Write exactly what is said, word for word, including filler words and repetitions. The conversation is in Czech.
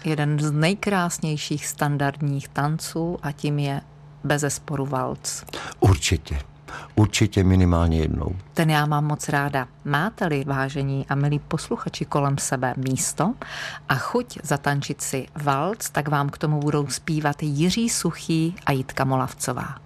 jeden z nejkrásnějších standardních tanců a tím je bezesporu valc. Určitě. Určitě minimálně jednou. Ten já mám moc ráda. Máte-li, vážení a milí posluchači, kolem sebe místo a chuť zatančit si valc, tak vám k tomu budou zpívat Jiří Suchý a Jitka Molavcová.